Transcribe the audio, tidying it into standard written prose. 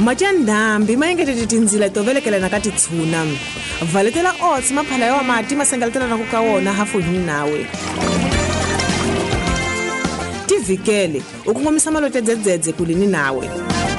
Machandambi mayengetete tindzila tovelekela na ka titshuna. Valetela oats maphala ya mati masengaletela na kuka wona hafu hini nawe. Tivikele ukungomisa malote dzedzedze kulini nawe.